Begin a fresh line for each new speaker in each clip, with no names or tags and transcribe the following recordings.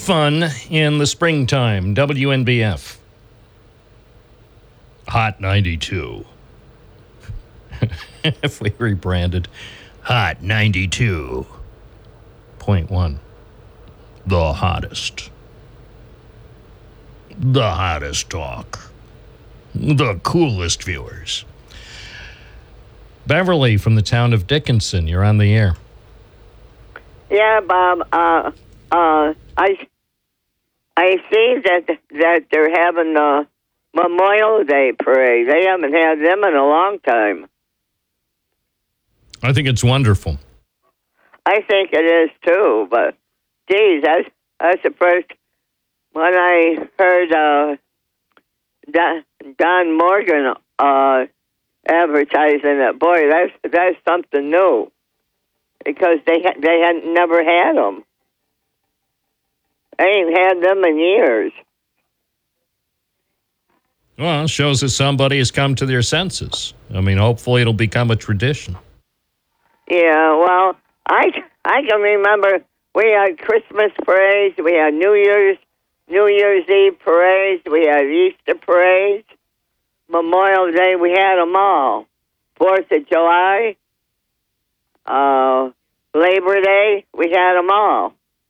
fun in the springtime. WNBF. Hot 92. If we rebranded Hot 92.1. The hottest. The hottest talk. The coolest viewers. Beverly from the town of Dickinson, you're on the air.
Yeah, Bob. I see that they're having a Memorial Day parade. They haven't had them in a long time.
I think it's wonderful.
I think it is too. But geez, I was surprised when I heard Don Morgan advertising it. Boy, that's something new, because they had never had them. They ain't had them in years.
Well, it shows that somebody has come to their senses. I mean, hopefully it'll become a tradition.
Yeah, well, I can remember we had Christmas parades, we had New Year's Eve parades, we had Easter parades, Memorial Day, we had them all. 4th of July, Labor Day, we had them all.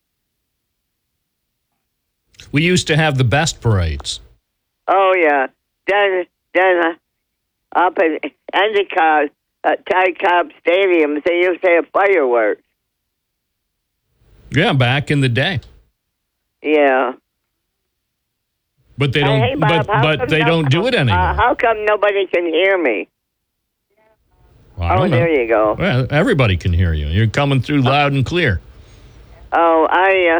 We used to have the best parades.
Oh, yeah. Then up in Endicott, at Ty Cobb Stadium, they used to have fireworks.
Yeah, back in the day.
Yeah.
But they don't.
Hey, Bob,
but they don't do it anymore.
How come nobody can hear me?
Well, I don't know.
There you go.
Well, everybody can hear you. You're coming through loud and clear.
Oh,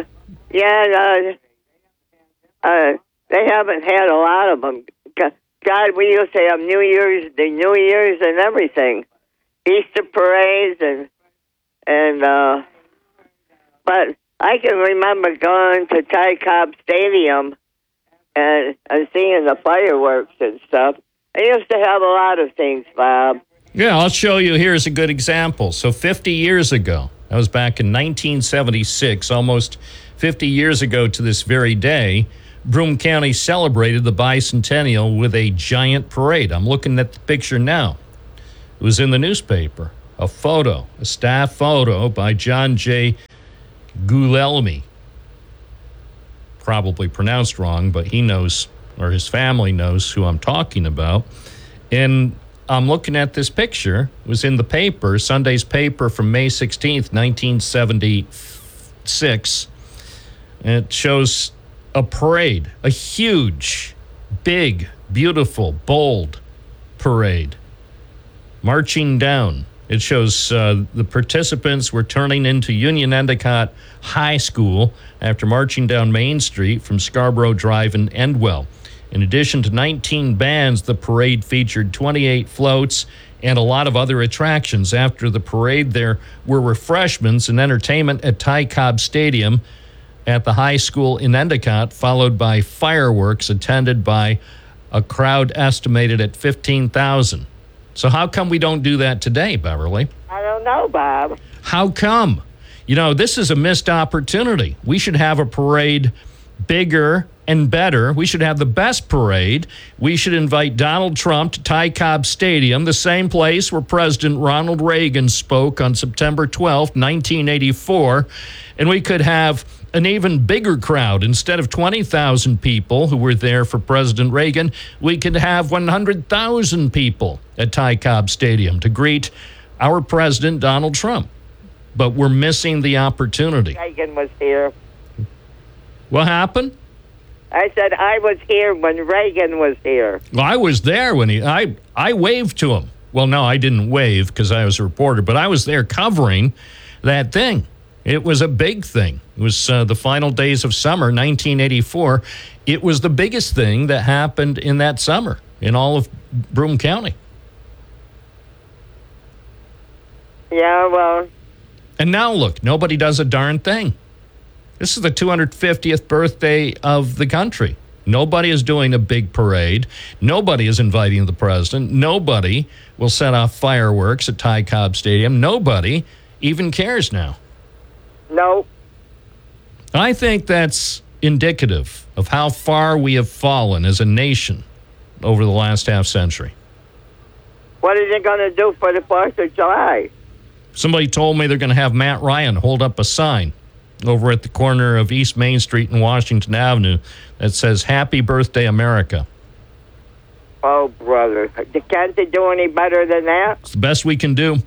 they haven't had a lot of them. God, we used to have New Year's and everything, Easter parades and but I can remember going to Ty Cobb Stadium and seeing the fireworks and stuff. They used to have a lot of things, Bob.
Yeah, I'll show you. Here's a good example. So 50 years ago, that was back in 1976, almost 50 years ago to this very day, Broome County celebrated the bicentennial with a giant parade. I'm looking at the picture now. It was in the newspaper. A staff photo by John J. Guglielmi. Probably pronounced wrong, but he knows, or his family knows who I'm talking about. And I'm looking at this picture. It was in the paper, Sunday's paper from May 16th, 1976. And it shows a parade, a huge, big, beautiful, bold parade marching down. It shows the participants were turning into Union Endicott High School after marching down Main Street from Scarborough Drive and Endwell. In addition to 19 bands, the parade featured 28 floats and a lot of other attractions. After the parade, there were refreshments and entertainment at Ty Cobb Stadium at the high school in Endicott, followed by fireworks attended by a crowd estimated at 15,000. So how come we don't do that today, Beverly?
I don't know, Bob.
How come? You know, this is a missed opportunity. We should have a parade bigger and better. We should have the best parade. We should invite Donald Trump to Ty Cobb Stadium, the same place where President Ronald Reagan spoke on September 12th, 1984. And we could have an even bigger crowd. Instead of 20,000 people who were there for President Reagan, we could have 100,000 people at Ty Cobb Stadium to greet our president, Donald Trump. But we're missing the opportunity.
Reagan was here.
What happened?
I said I was here when Reagan was here.
Well, I was there when I waved to him. Well, no, I didn't wave because I was a reporter, but I was there covering that thing. It was a big thing. It was the final days of summer, 1984. It was the biggest thing that happened in that summer in all of Broome County.
Yeah, well.
And now look, nobody does a darn thing. This is the 250th birthday of the country. Nobody is doing a big parade. Nobody is inviting the president. Nobody will set off fireworks at Ty Cobb Stadium. Nobody even cares now.
No.
I think that's indicative of how far we have fallen as a nation over the last half century.
What are they going to do for the 4th of July?
Somebody told me they're going to have Matt Ryan hold up a sign over at the corner of East Main Street and Washington Avenue that says, "Happy Birthday, America."
Oh, brother. Can't they do any better than that?
It's the best we can do.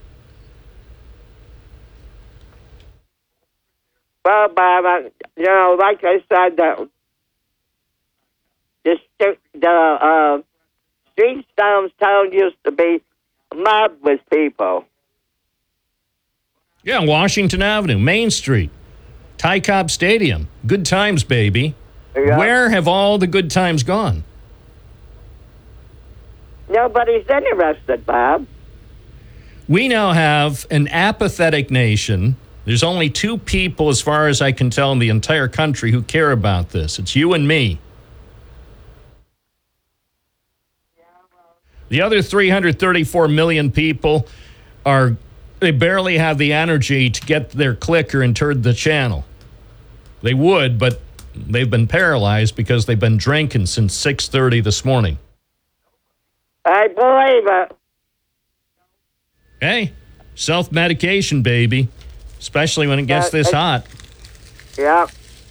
Well, Bob, like I said, the streets downtown used to be mobbed with people.
Yeah, Washington Avenue, Main Street, Ty Cobb Stadium. Good times, baby.
Yeah.
Where have all the good times gone?
Nobody's interested, Bob.
We now have an apathetic nation. There's only 2 people, as far as I can tell, in the entire country who care about this. It's you and me. The other 334 million people they barely have the energy to get their clicker and turn the channel. They would, but they've been paralyzed because they've been drinking since 6:30 this morning.
I believe it.
Hey, self-medication, baby, especially when it gets this hot.
Yeah.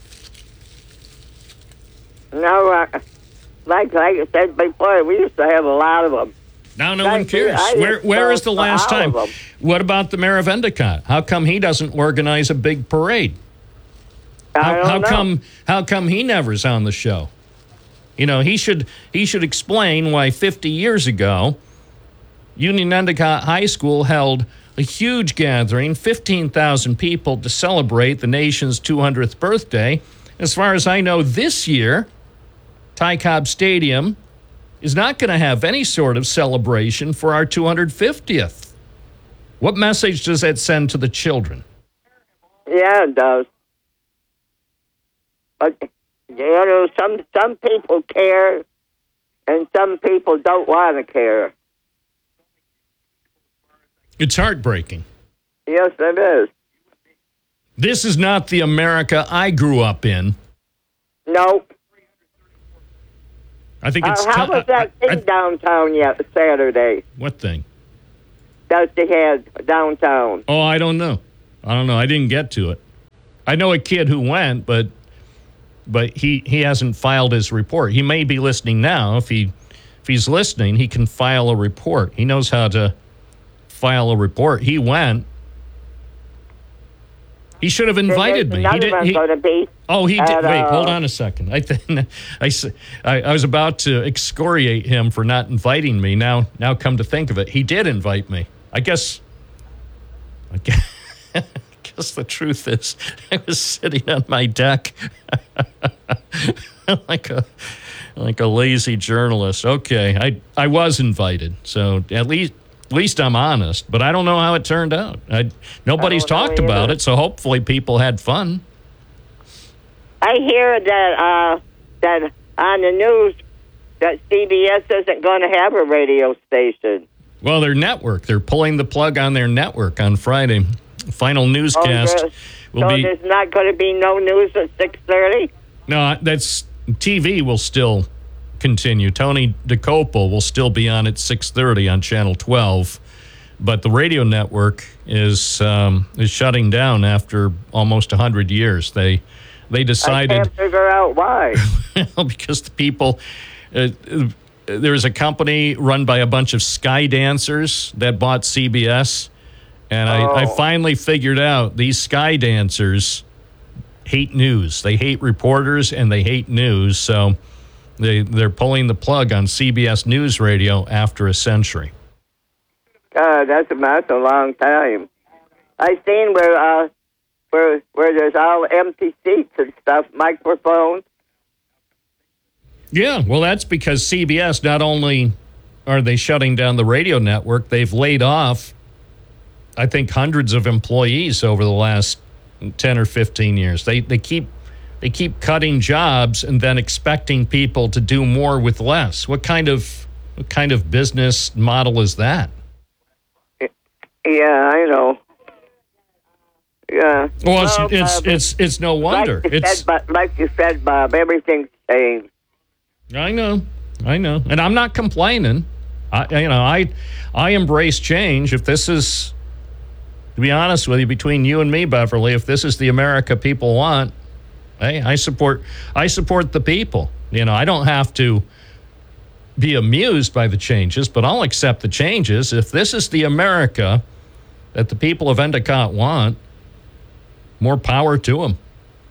No, like I said before, we used to have a lot of them.
Now no one cares. Where is the last time? What about the mayor of Endicott? How come he doesn't organize a big parade? How come he never's on the show? You know, he should explain why 50 years ago, Union Endicott High School held a huge gathering, 15,000 people, to celebrate the nation's 200th birthday. As far as I know, this year, Ty Cobb Stadium is not going to have any sort of celebration for our 250th. What message does that send to the children?
Yeah, it does. But, some people care, and some people don't want to care.
It's heartbreaking.
Yes, it is.
This is not the America I grew up in.
Nope.
I think it's
how was that thing downtown Saturday?
What thing?
That they had downtown.
Oh, I don't know. I didn't get to it. I know a kid who went, but he hasn't filed his report. He may be listening now. If he's listening, he can file a report. He knows how to file a report. He went. He should have invited me. He did. He did. Wait, hold on a second. I was about to excoriate him for not inviting me. Now, come to think of it, he did invite me. I guess the truth is, I was sitting on my deck like a lazy journalist. Okay, I was invited, so at least I'm honest, but I don't know how it turned out. Nobody's talked about it, so hopefully people had fun.
I hear that on the news that CBS isn't going to have a radio station.
Well, their network, they're pulling the plug on their network on Friday. Final newscast will be... So
there's not going to be no news at 6:30?
No, TV will still continue. Tony DeCoppel will still be on at 6:30 on Channel 12, but the radio network is shutting down after almost 100 years. They decided.
I can't figure out why.
Because the people, there's a company run by a bunch of sky dancers that bought CBS, and I finally figured out these sky dancers hate news. They hate reporters and they hate news, so they're pulling the plug on CBS News Radio after a century.
That's a long time. I seen where there's all empty seats and stuff, microphones.
Yeah, well, that's because CBS, not only are they shutting down the radio network, they've laid off, I think, hundreds of employees over the last 10 or 15 years. They keep cutting jobs and then expecting people to do more with less. What kind of business model is that?
Yeah, I know. Yeah.
Well, it's no wonder.
Like you said, Bob, everything's changed.
I know, and I'm not complaining. I embrace change. If this is, to be honest with you, between you and me, Beverly, if this is the America people want, hey, I support the people. I don't have to be amused by the changes, but I'll accept the changes. If this is the America that the people of Endicott want, more power to them.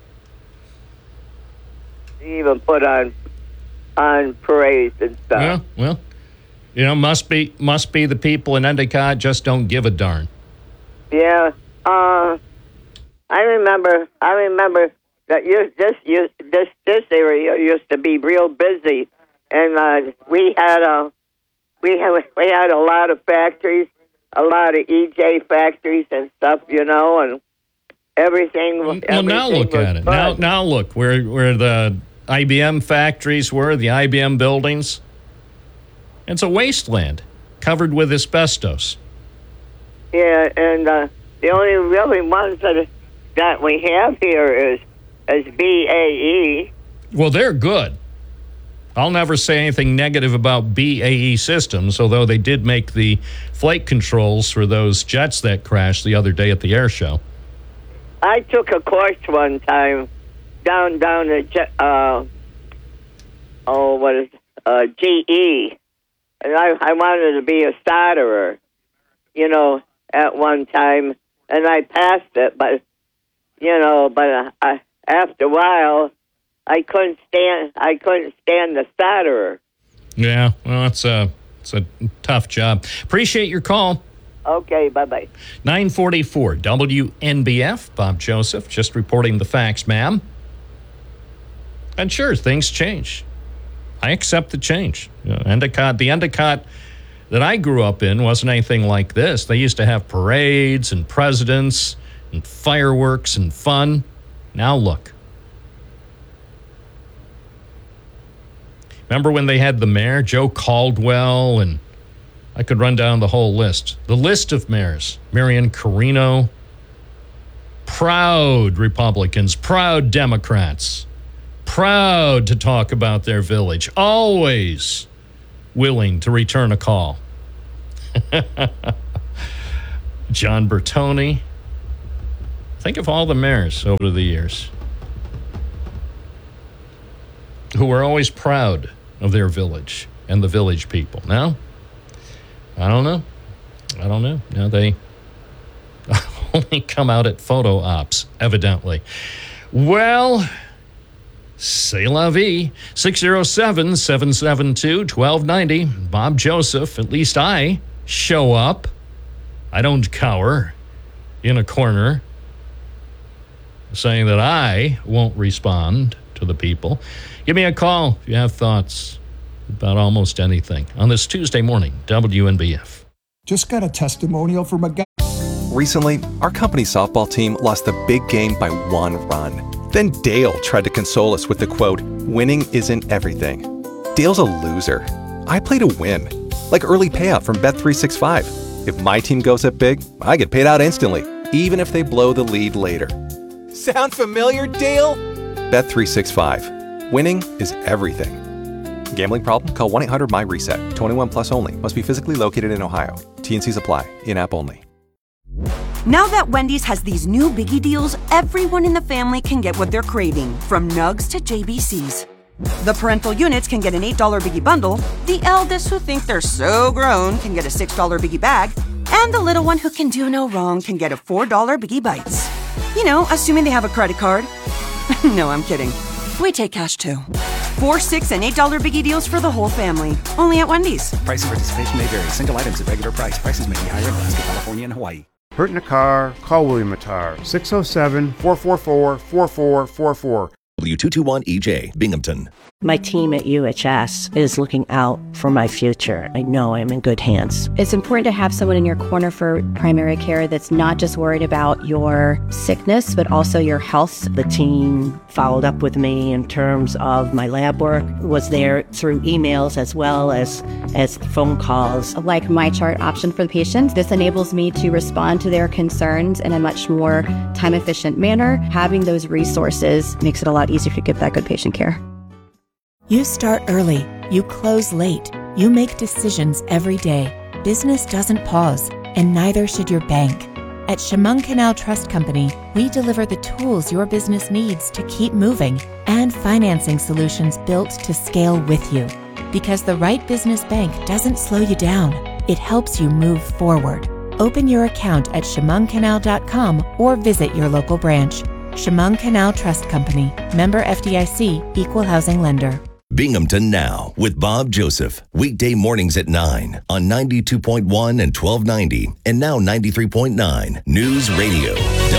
Even put on parades and stuff.
Yeah, well, must be the people in Endicott just don't give a darn.
Yeah, I remember that this area used to be real busy, and we had a lot of factories, a lot of EJ factories and stuff, and everything.
Well, now look at it. Now look where the IBM factories were, the IBM buildings. It's a wasteland covered with asbestos.
Yeah, and the only really ones that we have here is BAE.
Well, they're good. I'll never say anything negative about BAE Systems, although they did make the flight controls for those jets that crashed the other day at the air show.
I took a course one time down at GE, and I wanted to be a solderer, at one time, and I passed it, but after a while, I couldn't stand the solderer.
Yeah, well, it's a tough job. Appreciate your call.
Okay, bye-bye.
944 WNBF, Bob Joseph, just reporting the facts, ma'am. And sure, things change. I accept the change. The Endicott that I grew up in wasn't anything like this. They used to have parades and presidents and fireworks and fun. Now look. Remember when they had the mayor, Joe Caldwell, and I could run down the whole list. The list of mayors. Marion Carino. Proud Republicans, proud Democrats. Proud to talk about their village. Always willing to return a call. John Bertoni. Think of all the mayors over the years who were always proud of their village and the village people. Now, I don't know. Now they only come out at photo ops, evidently. Well, c'est la vie. 607-772-1290. Bob Joseph. At least I show up. I don't cower in a corner saying that I won't respond to the people. Give me a call if you have thoughts about almost anything on this Tuesday morning, WNBF.
Just got a testimonial from a guy.
Recently, our company softball team lost the big game by 1 run. Then Dale tried to console us with the quote, "Winning isn't everything." Dale's a loser. I play to win, like early payout from Bet365. If my team goes up big, I get paid out instantly, even if they blow the lead later. Sound familiar, Dale? Bet365. Winning is everything. Gambling problem? Call 1-800-MY-RESET. 21 plus only. Must be physically located in Ohio. T&Cs apply. In-app only.
Now that Wendy's has these new biggie deals, everyone in the family can get what they're craving, from Nugs to JBCs. The parental units can get an $8 biggie bundle, the eldest who think they're so grown can get a $6 biggie bag, and the little one who can do no wrong can get a $4 biggie bites. Assuming they have a credit card. No, I'm kidding. We take cash too. 4, 6, and $8 biggie deals for the whole family. Only at Wendy's.
Price and participation may vary. Single items at regular price. Prices may be higher in Alaska, California, and Hawaii.
Hurt in a car? Call William Matar. 607-444-4444. W221EJ, Binghamton.
My team at UHS is looking out for my future. I know I'm in good hands.
It's important to have someone in your corner for primary care that's not just worried about your sickness, but also your health.
The team followed up with me in terms of my lab work, was there through emails as well as phone calls.
Like MyChart option for the patients, this enables me to respond to their concerns in a much more time-efficient manner. Having those resources makes it a lot easier to give that good patient care.
You start early, you close late, you make decisions every day. Business doesn't pause, and neither should your bank. At Chemung Canal Trust Company, we deliver the tools your business needs to keep moving and financing solutions built to scale with you. Because the right business bank doesn't slow you down, it helps you move forward. Open your account at chemungcanal.com or visit your local branch. Chemung Canal Trust Company, member FDIC, equal housing lender.
Binghamton Now with Bob Joseph. Weekday mornings at 9 on 92.1 and 1290 and now 93.9 News Radio.